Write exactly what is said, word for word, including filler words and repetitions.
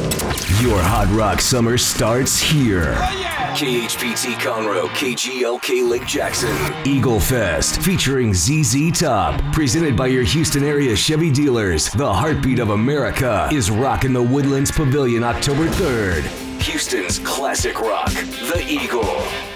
Your Hot Rock summer starts here. Oh, yeah. K H P T Conroe, K G L K Lake Jackson. Eagle Fest featuring Z Z Top. Presented by your Houston area Chevy dealers. The heartbeat of America is rocking the Woodlands Pavilion October third. Houston's classic rock, The Eagle.